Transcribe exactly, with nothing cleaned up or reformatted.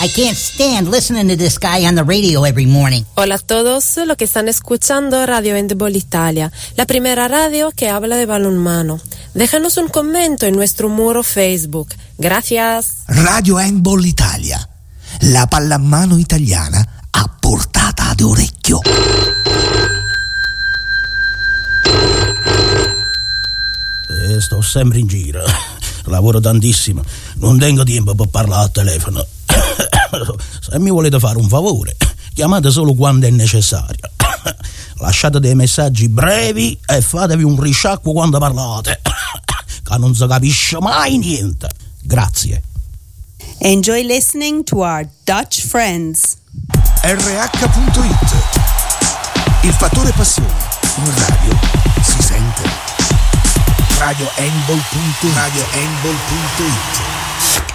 I can't stand listening to this guy on the radio every morning. Hola a todos los que están escuchando Radio Handball Italia, la primera radio que habla de balonmano. Déjanos un commento en nuestro muro Facebook. Gracias. Radio Handball Italia, la pallamano italiana a portata d'orecchio. Eh, sto sempre in giro, lavoro tantissimo, non tengo tempo per parlare al telefono. Se mi volete fare un favore, chiamate solo quando è necessario. Lasciate dei messaggi brevi e fatevi un risciacquo quando parlate, che non si capisce mai niente. Grazie. Enjoy listening to our Dutch friends. R H punto it. Il fattore passione in radio si sente. Radio Handball punto it. Radio Handball punto it.